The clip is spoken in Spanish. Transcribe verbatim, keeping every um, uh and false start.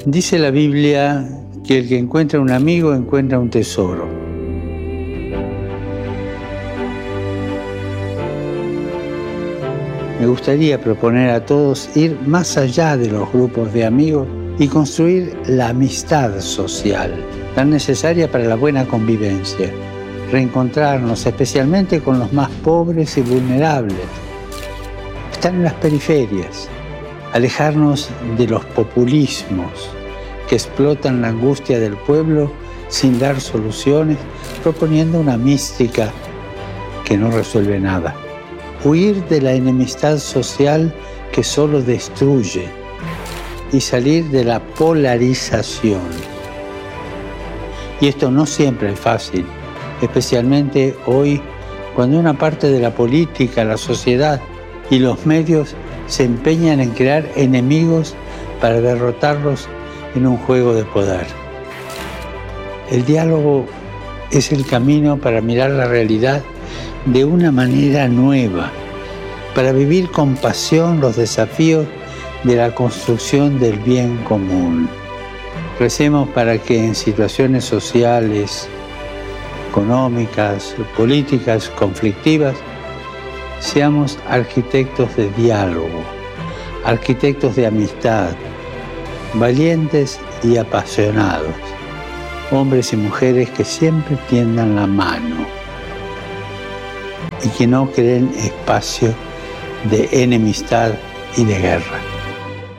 Dice la Biblia que el que encuentra un amigo encuentra un tesoro. Me gustaría proponer a todos ir más allá de los grupos de amigos y construir la amistad social, tan necesaria para la buena convivencia. Reencontrarnos especialmente con los más pobres y vulnerables. Estar en las periferias. Alejarnos de los populismos que explotan la angustia del pueblo sin dar soluciones, proponiendo una mística que no resuelve nada. Huir de la enemistad social que solo destruye y salir de la polarización. Y esto no siempre es fácil, especialmente hoy cuando una parte de la política, la sociedad y los medios se empeñan en crear enemigos para derrotarlos en un juego de poder. El diálogo es el camino para mirar la realidad de una manera nueva, para vivir con pasión los desafíos de la construcción del bien común. Recemos para que en situaciones sociales, económicas, políticas, conflictivas, seamos arquitectos de diálogo, arquitectos de amistad, valientes y apasionados, hombres y mujeres que siempre tiendan la mano y que no creen espacio de enemistad y de guerra.